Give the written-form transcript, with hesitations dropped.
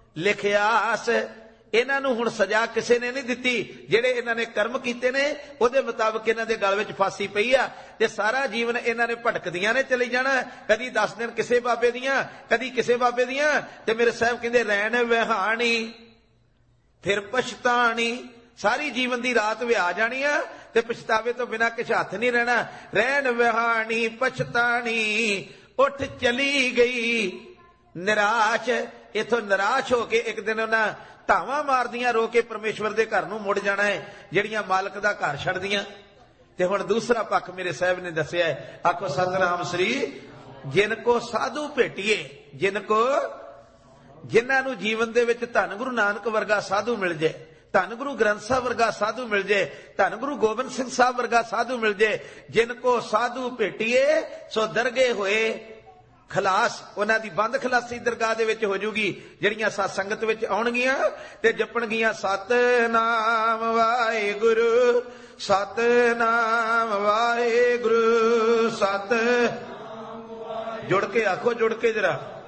लिखियास। इन्हां नूं हुण सजा किसी ने नहीं दिती, जिहड़े इन्हां ने कर्म कीते ने उहदे मुताबिक इन्हां दे गल विच फांसी पई आ ते सारा जीवन इन्हां ने भटकदियां ने चली जाना। कदी 10 दिन किसे बाबे दियां, कदी किसे बाबे दियां। ते मेरे साहब कहंदे रैन विहाणी फिर पछताणी। सारी जीवन दी रात विहा जानी आ ते पछतावे तो बिना किश हथ नहीं रहना। रैन विहाणी पछताणी उठ चली गई निराश। इथों निराश होके एक दिन उन्हां धावां मारदियां रो के परमेश्वर दे घर नूं मुड़ जाना है, जिहड़ियां मालक दा घर छड्डदियां। ते हुण दूसरा पक्ष मेरे साहब ने दस्सिया है। आखो सतनाम श्री। जिनको साधु भेटीए, जिनको जिन्हां नूं जीवन दे विच धन गुरु नानक वर्गा साधु मिल जाए, धन गुरु ग्रंथ साहब वर्गा साधु मिल जाए, धन गुरु गोबिंद सिंह साहब वर्गा साधु मिल जाए, जिनको साधु भेटीए सो दरगे होए खलास। उन्हां दी बंद खलासी दरगाह दे विच हो जूगी, जिहड़ियां सत संगत विच आउणगीਆਂ ते जपणगीਆਂ सतनाम वाहिगुरु सतनाम वाहिगुरु सत। जुड़ के आखो, जुड़ के जरा।